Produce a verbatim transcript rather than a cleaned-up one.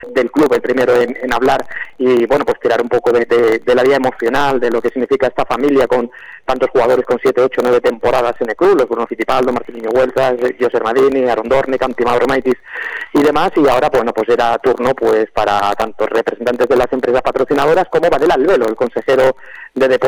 del club, el primero en, en hablar y bueno, pues tirar un poco de, de, de la vida emocional, de lo que significa esta familia con tantos jugadores con siete, ocho, nueve temporadas en el club, los Bruno Fittipaldo, Marcelinho Huertas, José Madini, Aaron Dornican, Mauro Maitis y demás, y ahora bueno, pues era turno pues para tantos representantes de las empresas patrocinadoras como Varela Albelo, el consejero de deportes